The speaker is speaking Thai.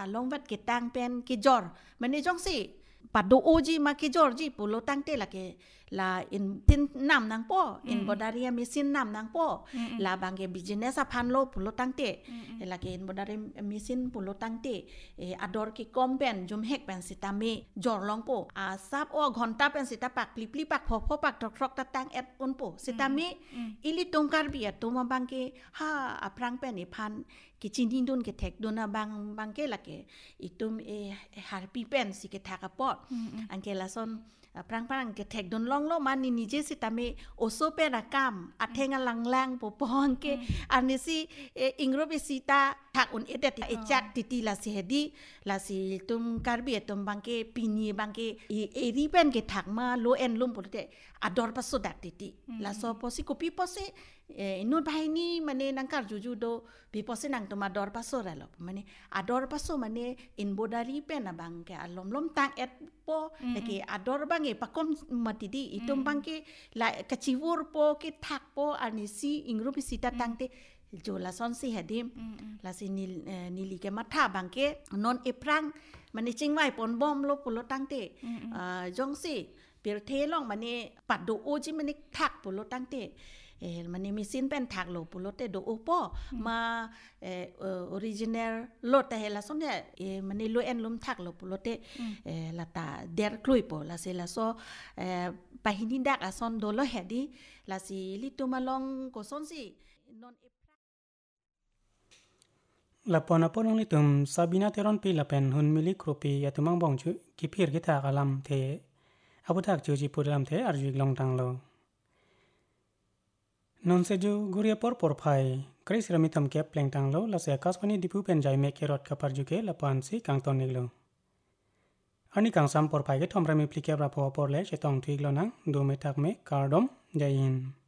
ลงวัดเกตังเป็นกิจอร์มันนี่จ้องสิปัดดูโอจีมากิจอร์จีปุโลตั้งเตละเกลาอินทินนำนางป้ออินบดารียมิสินนำนางป้อลาบางเกบิจิเนสพันโลปุโลตั้งเตละเกอินบดารีมิสินปุโลตั้งเตอดอร์กิคอมเป็นจุมเฮกเป็นสิตามีจอร์ลองป้อซับโอฆอนตาเป็นสิตาปักปลิปักพอปักทรอกตะตังเอ็ดอุนป้อสิตามีอิลิตุงการเบียตุมาบางเกฮาอพรังเป็นอิพันกิจินดินดุนเกเทกดุนบางเกละเกอิตุมฮาร์ปีเป็นสิเกทากะปอดอันเกละซอนพรังเกเทกดุนลองโลมันนี่เจสิตามีโอโซเป็นกามอัดเทงลังแรงปปอนเกอันนี้สิอิงโรบิสิตาทักอุนเอเดตเอจัดติลาสิเฮดีลาสิตุมการเบียตุมบางเกปีนีบางเกเอรีเป็นเกทักมาโลเอ็นลุมปุเตอดอร์ปัสโซดัตติลาโซโพสิโคปิโพสินูบายนี่มันนังการจูโดปีโพสินังตุมาดอร์ปัสโซเรลมันอดอร์ปัสโซมันอินบดารีเป็นบางเกอลมตังเอ็ดโปเลเกอดอร์บางเกปะคอมมาติดีอิตุมบางเกลากะชิวร์โปเกทักโปอันนี้สิอิงโรบิสิตาตังเตโจลาซอนสิเฮดิมลาสินิลิเกมาท่าบางเกนอนเอพรังมันจริงไว้ปนบอมโลปุโลตั้งเตจงสิเปียเทลองมันปัดดูโอจิมันทักปุโลตั้งเตมันมีสินเป็นทักโลปุโลเตดูโอปอมาออริจินัลโลแต่ละซอนเนี่ยมันโลเอ็นลุมทักโลปุโลเตละตาเดร์คลุยปอละเซละโซไปหินิดักอะซอนโดโลเฮดีละสิลิตุมาลองโกซอนสินอน La pona ponong ni tum sabina teron pi la pen hun milik kropi ya tumang bong chu ki phir ki tha kalam the abutak chu ji puram the arju long tang lo non se ju guria por phai kris ramitam ke pleng tang lo la se kaspani dipu pen jai me kerot ka par ju ke la pan si kang ton ni lo ani kang sam por phai ke thom rami plike bra por le che tong thik lo nang do me tak me kardom jain